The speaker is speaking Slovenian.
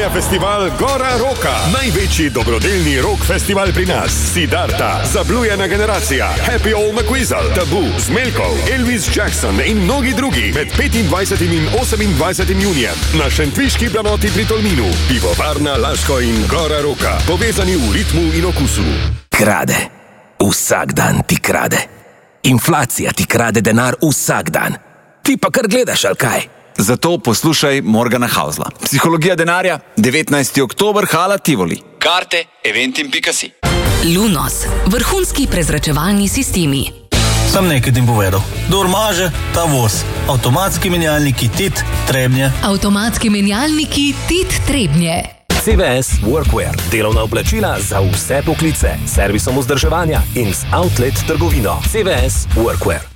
prihaja festival Gora Roka. Največji dobrodelni rock festival pri nas. Siddharta, Zablujena generacija, Happy All McQuizzle, Tabu, Zmelkov, Elvis Jackson in mnogi drugi med 25. in 28. junijem na Šentviški planoti pri Tolminu. Pivovarna Laško in Gora Roka. Povezani v ritmu in okusu. Krade. Vsak dan ti krade. Inflacija ti krade denar vsak dan. Ti pa kar gledaš, ali kaj? Zato poslušaj Morgana Hausla. Psihologija denarja, 19. oktober, Hala Tivoli. Karte eventim.si. Lunos, vrhunski prezračevalni sistemi. Sam nekaj tim povedal. Kdor maže, ta voz. Avtomatski menjalniki TIT Trebnje. Avtomatski menjalniki TIT Trebnje. CVS Workwear. Delovna oblačila za vse poklice. Servisom vzdrževanja in z outlet trgovino. CVS Workwear.